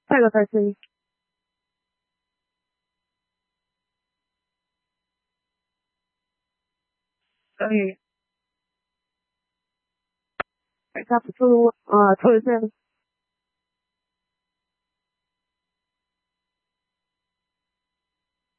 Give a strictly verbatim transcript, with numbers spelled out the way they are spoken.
Prego, Tarsi. Okay. Right, top two, uh, tourism,